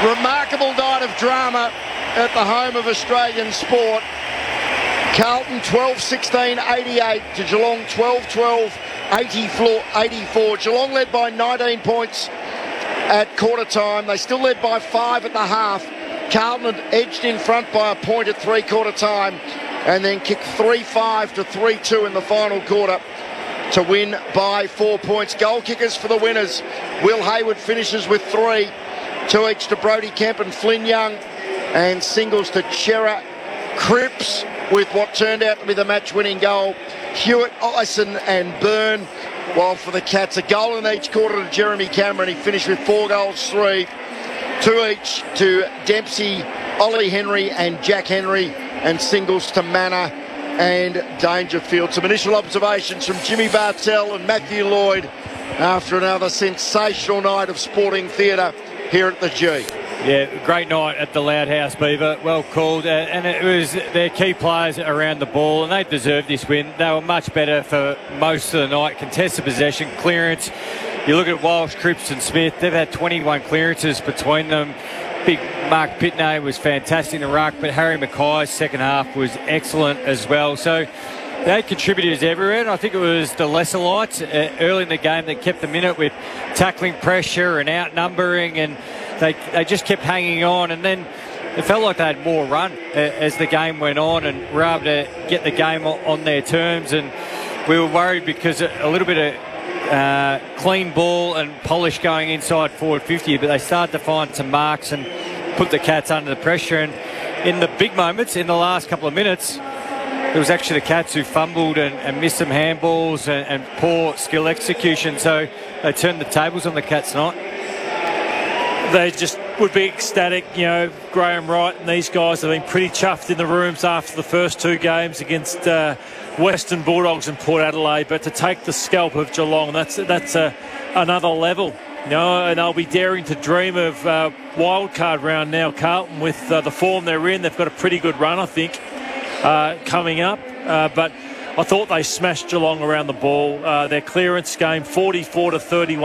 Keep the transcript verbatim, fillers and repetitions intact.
Remarkable night of drama at the home of Australian sport. Carlton twelve sixteen eighty-eight to Geelong twelve twelve eighty-four. Geelong led by nineteen points at quarter time. They still led by five at the half. Carlton had edged in front by a point at three quarter time and then kicked three five to three two in the final quarter to win by four points. Goal kickers for the winners. Will Hayward finishes with three. Two each to Brody Kemp and Flynn Young, and singles to Chera Cripps with what turned out to be the match-winning goal. Hewitt, Ison and Byrne. While for the Cats, a goal in each quarter to Jeremy Cameron. He finished with four goals, three. Two each to Dempsey, Ollie Henry and Jack Henry, and singles to Manor and Dangerfield. Some initial observations from Jimmy Bartell and Matthew Lloyd after another sensational night of sporting theatre here at the G. Yeah, great night at the Loud House, Beaver. Well called. Uh, and it was their key players around the ball, and they deserved this win. They were much better for most of the night. Contested possession, clearance. You look at Walsh, Cripps and Smith. They've had twenty-one clearances between them. Big Mark Pitney was fantastic in the ruck, but Harry Mackay's second half was excellent as well. So they had contributors everywhere, and I think it was the lesser lights uh, early in the game that kept them in it with tackling pressure and outnumbering, and they they just kept hanging on. And then it felt like they had more run uh, as the game went on and were able to get the game on, on their terms. And we were worried because a, a little bit of uh, clean ball and polish going inside forward fifty, but they started to find some marks and put the Cats under the pressure. And in the big moments, in the last couple of minutes, it was actually the Cats who fumbled and, and missed some handballs and, and poor skill execution. So they turned the tables on the Cats tonight. They just would be ecstatic. You know, Graham Wright and these guys have been pretty chuffed in the rooms after the first two games against uh, Western Bulldogs and Port Adelaide. But to take the scalp of Geelong, that's that's a, another level. You know, and they'll be daring to dream of uh, wildcard round now. Carlton, with uh, the form they're in, they've got a pretty good run, I think. Uh, coming up, uh, but I thought they smashed Geelong around the ball. Uh, their clearance game, forty-four to thirty-one.